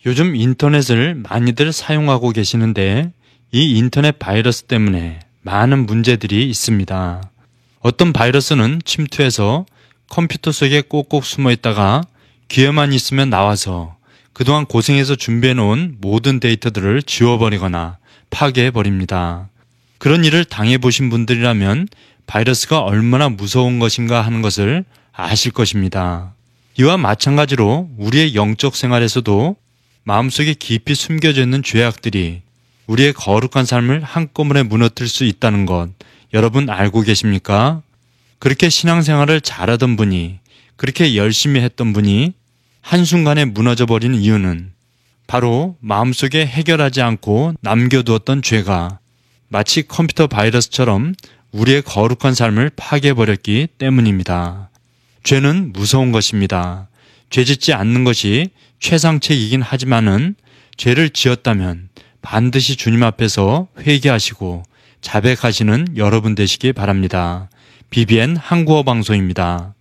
요즘 인터넷을 많이들 사용하고 계시는데 이 인터넷 바이러스 때문에 많은 문제들이 있습니다. 어떤 바이러스는 침투해서 컴퓨터 속에 꼭꼭 숨어 있다가 기회만 있으면 나와서 그동안 고생해서 준비해 놓은 모든 데이터들을 지워버리거나 파괴해버립니다. 그런 일을 당해보신 분들이라면 바이러스가 얼마나 무서운 것인가 하는 것을 아실 것입니다. 이와 마찬가지로 우리의 영적 생활에서도 마음속에 깊이 숨겨져 있는 죄악들이 우리의 거룩한 삶을 한꺼번에 무너뜨릴 수 있다는 것 여러분 알고 계십니까? 그렇게 신앙생활을 잘하던 분이, 그렇게 열심히 했던 분이 한순간에 무너져 버린 이유는 바로 마음속에 해결하지 않고 남겨두었던 죄가 마치 컴퓨터 바이러스처럼 우리의 거룩한 삶을 파괴해버렸기 때문입니다. 죄는 무서운 것입니다. 죄짓지 않는 것이 최상책이긴 하지만은 죄를 지었다면 반드시 주님 앞에서 회개하시고 자백하시는 여러분 되시기 바랍니다. BBN 한국어 방송입니다.